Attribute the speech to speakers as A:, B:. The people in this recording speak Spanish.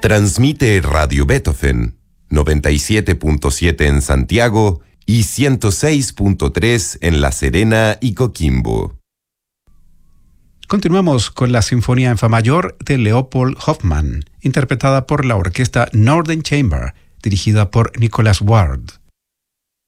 A: Transmite Radio Beethoven, 97.7 en Santiago y 106.3 en La Serena y Coquimbo.
B: Continuamos con la Sinfonía en Fa mayor de Leopold Hoffmann, interpretada por la orquesta Northern Chamber, dirigida por Nicholas Ward.